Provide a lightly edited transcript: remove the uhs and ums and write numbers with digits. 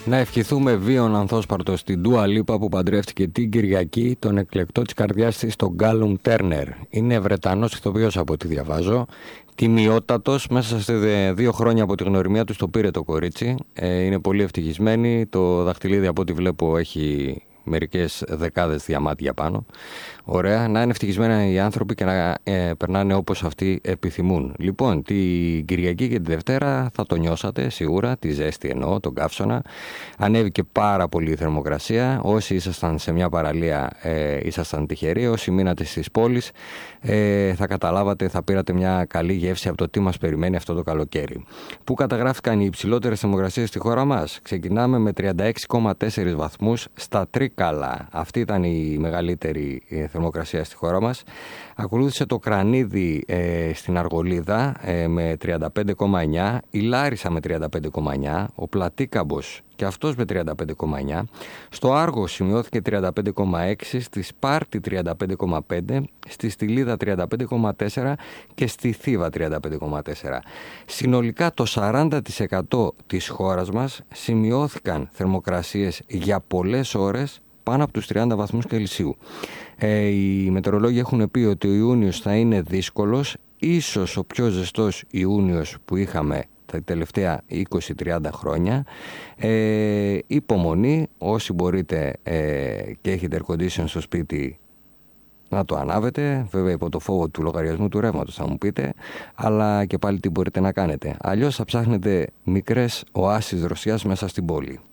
Να ευχηθούμε βίον ανθόσπαρτο στην Ντούα Λίπα που παντρεύτηκε την Κυριακή τον εκλεκτό της καρδιάς της, τον Γκάλουμ Τέρνερ. Είναι Βρετανός ηθοποιός από ό,τι διαβάζω. Τιμιότατος, μέσα σε 2 χρόνια από τη γνωριμία του το πήρε το κορίτσι. Είναι πολύ ευτυχισμένη. Το δαχτυλίδι από ό,τι βλέπω έχει μερικές δεκάδες διαμάτια πάνω. Ωραία, να είναι ευτυχισμένα οι άνθρωποι και να περνάνε όπως αυτοί επιθυμούν. Λοιπόν, την Κυριακή και τη Δευτέρα θα το νιώσατε σίγουρα, τη ζέστη εννοώ, τον καύσωνα. Ανέβηκε πάρα πολύ η θερμοκρασία. Όσοι ήσασταν σε μια παραλία ήσασταν τυχεροί. Όσοι μείνατε στις πόλεις θα καταλάβατε, θα πήρατε μια καλή γεύση από το τι μας περιμένει αυτό το καλοκαίρι. Πού καταγράφηκαν οι υψηλότερες θερμοκρασίες στη χώρα μας? Ξεκινάμε με 36,4 βαθμούς στα Τρίκαλα. Αυτή ήταν η μεγαλύτερη θερμοκρασία στη χώρα μας. Ακολούθησε το Κρανίδι στην Αργολίδα με 35,9, η Λάρισα με 35,9, ο Πλατίκαμπος και αυτός με 35,9, στο Άργο σημειώθηκε 35,6, στη Σπάρτη 35,5, στη Στυλίδα 35,4 και στη Θήβα 35,4. Συνολικά το 40% της χώρας μας σημειώθηκαν θερμοκρασίες για πολλές ώρες πάνω από τους 30 βαθμούς Κελσίου. Οι μετεωρολόγοι έχουν πει ότι ο Ιούνιος θα είναι δύσκολος, ίσως ο πιο ζεστός Ιούνιος που είχαμε τα τελευταία 20-30 χρόνια. Υπομονή, όσοι μπορείτε και έχετε air condition στο σπίτι να το ανάβετε, βέβαια υπό το φόβο του λογαριασμού του ρεύματος θα μου πείτε, αλλά και πάλι τι μπορείτε να κάνετε. Αλλιώς θα ψάχνετε μικρές οάσεις δροσιάς μέσα στην πόλη.